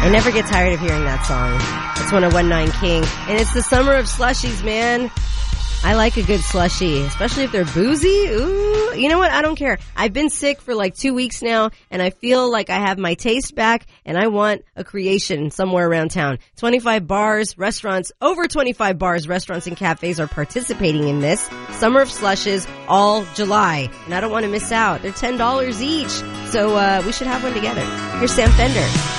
I never get tired of hearing that song. It's 101.9 King. And it's the summer of slushies, man. I like a good slushie, especially if they're boozy. Ooh, you know what? I don't care. I've been sick for like 2 weeks now, and I feel like I have my taste back, and I want a creation somewhere around town. 25 bars, restaurants, over 25 bars, restaurants, and cafes are participating in this Summer of Slushes all July. And I don't want to miss out. They're $10 each, so we should have one together. Here's Sam Fender.